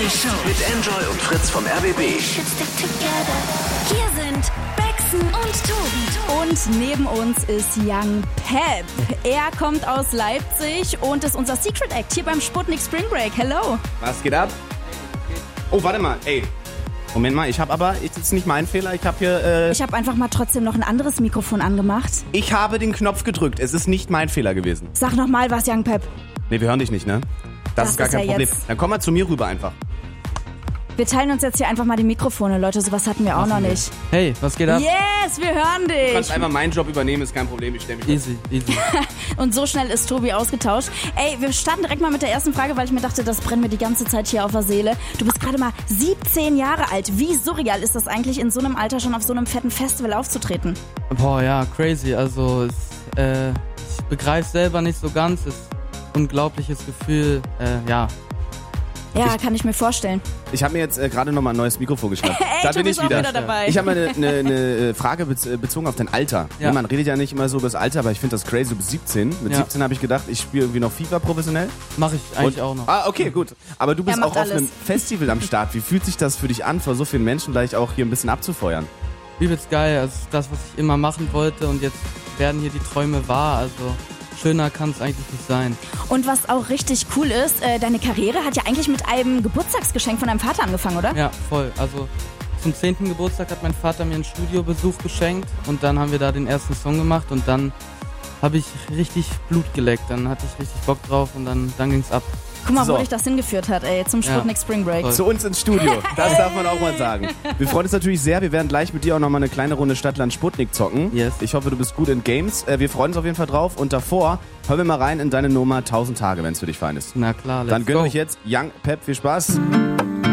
Show mit Enjoy und Fritz vom RBB. Hier sind Baxen und Tobi. Und neben uns ist Young Pep. Er kommt aus Leipzig und ist unser Secret Act hier beim Sputnik Spring Break. Hello. Was geht ab? Oh, warte mal, ey. Moment mal, das ist nicht mein Fehler, ich habe einfach mal trotzdem noch ein anderes Mikrofon angemacht. Ich habe den Knopf gedrückt, es ist nicht mein Fehler gewesen. Sag noch mal was, Young Pep. Nee, wir hören dich nicht, ne? Das ist gar kein Problem. Dann komm mal zu mir rüber einfach. Wir teilen uns jetzt hier einfach mal die Mikrofone, Leute, sowas hatten wir auch noch nicht. Hey, was geht ab? Yes, wir hören dich. Du kannst einfach meinen Job übernehmen, ist kein Problem, ich stelle mich Easy. Und so schnell ist Tobi ausgetauscht. Ey, wir starten direkt mal mit der ersten Frage, weil ich mir dachte, das brennt mir die ganze Zeit hier auf der Seele. Du bist gerade mal 17 Jahre alt. Wie surreal ist das eigentlich, in so einem Alter schon auf so einem fetten Festival aufzutreten? Boah, ja, crazy. Also, ich begreife selber nicht so ganz. Es ist ein unglaubliches Gefühl, Ja, kann ich mir vorstellen. Ich habe mir jetzt gerade nochmal ein neues Mikrofon geschnappt. Ey, da du bin bist ich wieder. auch wieder dabei. Ich habe mal eine Frage bezogen auf dein Alter. Ja. Man redet ja nicht immer so über das Alter, aber ich finde das crazy. Du bist 17. Mit 17 habe ich gedacht, ich spiele irgendwie noch FIFA professionell. Mache ich eigentlich auch noch. Ah, okay, gut. Aber du bist auch auf einem alles. Festival am Start. Wie fühlt sich das für dich an, vor so vielen Menschen gleich auch hier ein bisschen abzufeuern? Übelst geil. Also, das, was ich immer machen wollte, und jetzt werden hier die Träume wahr. Also, schöner kann es eigentlich nicht sein. Und was auch richtig cool ist, deine Karriere hat ja eigentlich mit einem Geburtstagsgeschenk von deinem Vater angefangen, oder? Ja, voll. Also zum 10. Geburtstag hat mein Vater mir einen Studiobesuch geschenkt und dann haben wir da den ersten Song gemacht und dann habe ich richtig Blut geleckt. Dann hatte ich richtig Bock drauf und dann ging's ab. Guck mal, So. wo dich das hingeführt hat, ey, zum Sputnik Spring Break. Voll. Zu uns ins Studio. Das darf man auch mal sagen. Wir freuen uns natürlich sehr. Wir werden gleich mit dir auch nochmal eine kleine Runde Stadtland Sputnik zocken. Yes. Ich hoffe, du bist gut in Games. Wir freuen uns auf jeden Fall drauf. Und davor hören wir mal rein in deine Nummer 1000 Tage, wenn es für dich fein ist. Na klar, let's Dann gönnen go. euch jetzt Young Pep. Viel Spaß.